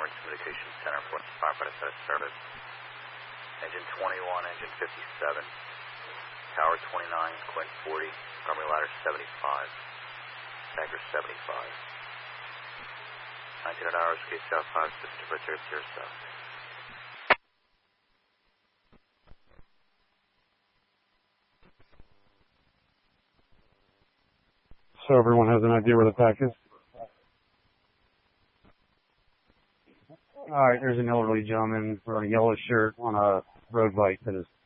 Emergency Communications Center, Force Firefighter Center Service. Engine 21, engine 57, tower 29, Quint 40, armory ladder 75, tanker 75. 1900 hours, gate south 5, system for 0 south. So everyone has an idea where the pack is? Alright, there's an elderly gentleman wearing a yellow shirt on a road bike that is